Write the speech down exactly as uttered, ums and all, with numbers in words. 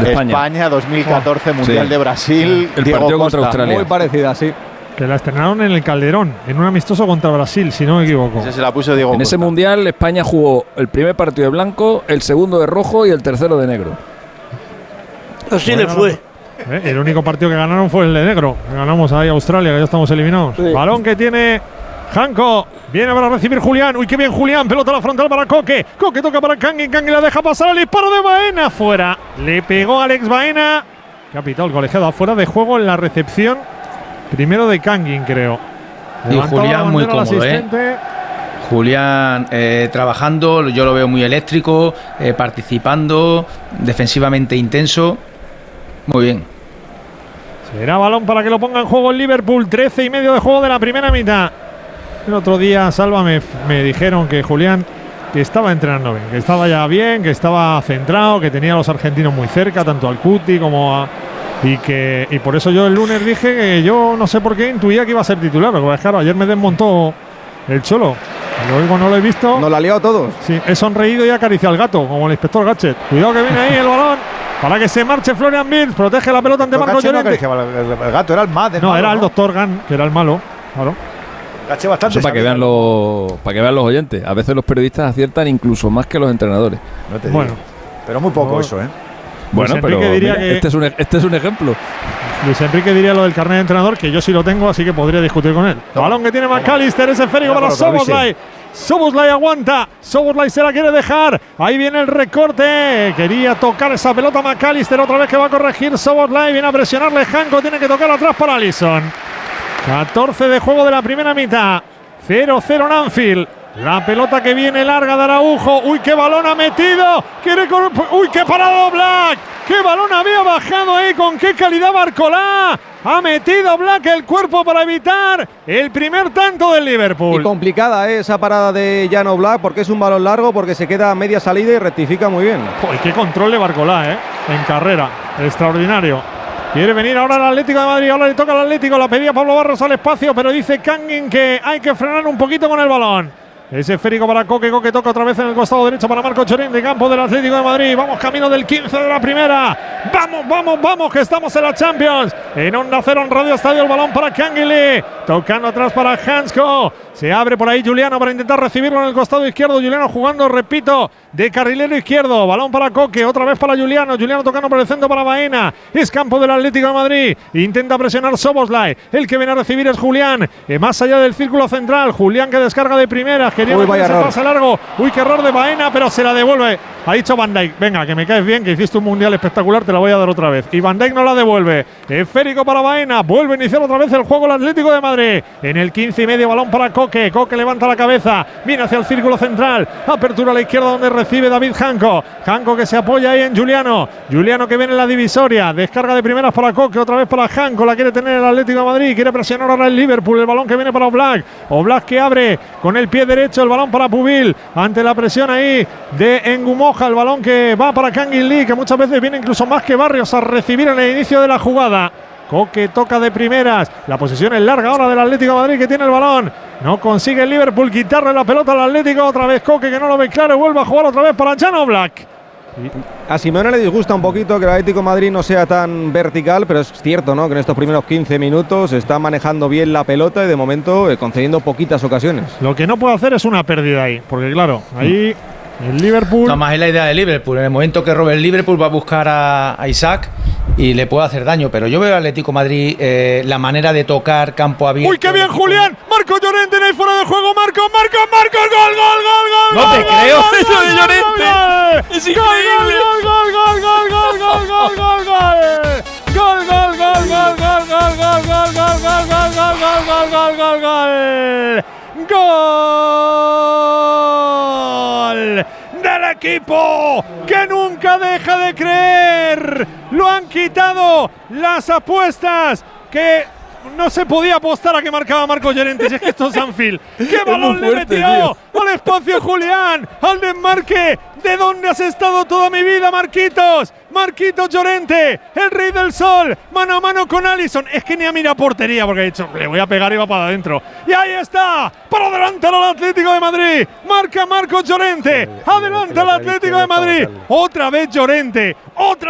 de España. España dos mil catorce, oh, Mundial sí. de Brasil. El Diego partido Costa. contra Australia. Muy parecida, sí. Que la estrenaron en el Calderón, en un amistoso contra Brasil, si no me equivoco. Ese se la puso Diego En Costa. ese Mundial España jugó el primer partido de blanco, el segundo de rojo y el tercero de negro. Así bueno, le fue. ¿Eh? El único partido que ganaron fue el de negro. Ganamos ahí a Australia, que ya estamos eliminados. Sí. Balón que tiene Janko. Viene para recibir Julián. Uy, qué bien Julián. Pelota a la frontal para Coque. Coque toca para Kangin. Kangin la deja pasar. El disparo de Baena fuera. Le pegó Alex Baena, que ha pitado el colegiado afuera de juego en la recepción. Primero de Kangin, creo. Y Julián muy cómodo, ¿eh? Julián eh, trabajando, yo lo veo muy eléctrico, eh, participando, defensivamente intenso. Muy bien. Será balón para que lo ponga en juego el Liverpool. trece y medio de juego de la primera mitad. El otro día, Salva, me, me dijeron que Julián que estaba entrenando bien, que estaba ya bien, que estaba centrado, que tenía a los argentinos muy cerca, tanto al Cuti como a... Y que y por eso yo el lunes dije que yo no sé por qué intuía que iba a ser titular. Porque claro, ayer me desmontó el Cholo. Luego no lo he visto. Nos la ha liado a todos. Sí, he sonreído y acariciado al gato, como el inspector Gadget. Cuidado que viene ahí el balón. Para que se marche Florian Wirtz. Protege la pelota ante Marco Llorente. No, el, el gato era el más del No, malo, era ¿no? el doctor Gan, que era el malo. Claro. Caché bastante. Eso para que vean los para que vean los oyentes. A veces los periodistas aciertan incluso más que los entrenadores. No te bueno, digo. Pero muy poco no. eso, ¿eh? Bueno, Luis pero Enrique diría mira, que este, es un, este es un ejemplo. Luis Enrique diría lo del carnet de entrenador, que yo sí lo tengo, así que podría discutir con él. No. Balón que tiene McAllister, es esférico para Szoboszlai. Szoboszlai aguanta, Szoboszlai se la quiere dejar. Ahí viene el recorte. Quería tocar esa pelota McAllister, otra vez que va a corregir Szoboszlai. Viene a presionarle Janko, tiene que tocar atrás para Alisson. catorce de juego de la primera mitad. cero cero en Anfield. La pelota que viene larga de Araujo. Uy, qué balón ha metido. Quiere cor... Uy, qué parado Black. Qué balón había bajado ahí. Con qué calidad Barcolá. Ha metido Black el cuerpo para evitar el primer tanto del Liverpool. Y complicada ¿eh? esa parada de Jan Oblak, porque es un balón largo, porque se queda a media salida y rectifica muy bien. Uy, qué control de Barcolá, ¿eh? En carrera. Extraordinario. Quiere venir ahora el Atlético de Madrid. Ahora le toca al Atlético. La pedía Pablo Barros al espacio, pero dice Kangin que hay que frenar un poquito con el balón. Es esférico para Coque, Coque toca otra vez en el costado derecho para Marco Llorente, campo del Atlético de Madrid. Vamos camino del quince de la primera. Vamos, vamos, vamos, que estamos en la Champions. En Onda Cero, en Radio Estadio, el balón para Kangin Lee. Tocando atrás para Hansko. Se abre por ahí Juliano para intentar recibirlo en el costado izquierdo. Juliano jugando, repito, de carrilero izquierdo. Balón para Coque, otra vez para Juliano. Juliano tocando por el centro para Baena. Es campo del Atlético de Madrid. Intenta presionar Szoboszlai. El que viene a recibir es Julián. Eh, más allá del círculo central. Julián que descarga de primeras. Quería Uy, vaya error. Pase largo. Uy, qué error de Baena, pero se la devuelve. Ha dicho Van Dijk, venga, que me caes bien, que hiciste un mundial espectacular, te la voy a dar otra vez. Y Van Dijk no la devuelve. Esférico para Baena. Vuelve a iniciar otra vez el juego el Atlético de Madrid. En el quince y medio, balón para Coque. Coque levanta la cabeza. Viene hacia el círculo central. Apertura a la izquierda donde recibe David Janko. Janko que se apoya ahí en Juliano. Juliano que viene en la divisoria. Descarga de primeras para Coque. Otra vez para Janko. La quiere tener el Atlético de Madrid. Quiere presionar ahora el Liverpool. El balón que viene para Oblak. Oblak que abre con el pie derecho. El balón para Pubil. Ante la presión ahí de Engumoja. El balón que va para Kangin Lee, que muchas veces viene incluso más que Barrios a recibir en el inicio de la jugada. Coque toca de primeras. La posesión es larga ahora del Atlético de Madrid, que tiene el balón. No consigue el Liverpool quitarle la pelota al Atlético. Otra vez Coque, que no lo ve claro, y vuelve a jugar otra vez para Jan Oblak. A Simeone le disgusta un poquito que el Atlético de Madrid no sea tan vertical, pero es cierto, ¿no?, que en estos primeros quince minutos está manejando bien la pelota y de momento eh, concediendo poquitas ocasiones. Lo que no puede hacer es una pérdida ahí, porque claro, ahí el Liverpool... No, más es la idea de Liverpool. En el momento que robe el Liverpool va a buscar a, a Isaac y le puede hacer daño, pero yo veo al Atlético de Madrid eh, la manera de tocar campo abierto. ¡Uy, qué bien, Julián! Marco Llorente en el fuera de juego. Marco, Marco, Marco, gol, gol, gol, gol. No te creo, eso de Llorente. Es increíble. Gol, gol, gol, gol, gol, gol, gol, gol, gol. Gol, gol, gol, gol, gol, gol, gol, gol, gol, gol, gol, gol, gol, gol, gol. Gol del equipo que nunca deja de creer. Lo han quitado las apuestas que no se podía apostar a que marcaba Marco Llorente. Si es que esto es Anfield. ¡Qué balón fuerte, le metió tío. Al espacio Julián! Al desmarque. ¿De dónde has estado toda mi vida, Marquitos? Marquitos Llorente, el rey del sol, mano a mano con Alisson. Es que ni a mira portería porque ha dicho, le voy a pegar y va para adentro. Y ahí está, para adelantar al Atlético de Madrid. Marca Marcos Llorente, adelanta al Atlético de Madrid. Otra vez Llorente, otra